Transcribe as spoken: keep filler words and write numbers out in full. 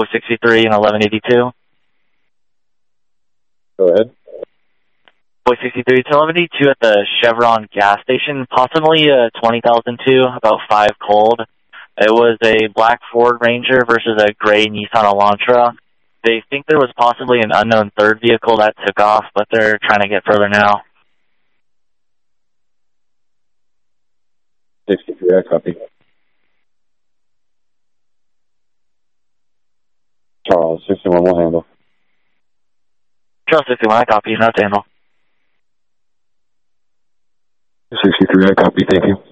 sixty-three and eleven eighty-two. Go ahead. Boy sixty-three to eleven eighty-two at the Chevron gas station, possibly a twenty thousand two, about five cold. It was a black Ford Ranger versus a gray Nissan Elantra. They think there was possibly an unknown third vehicle that took off, but they're trying to get further now. sixty-three, I copy. Charles, sixty-one will handle. Charles sixty-one, I copy. Not to handle. sixty-three, I copy. Thank you.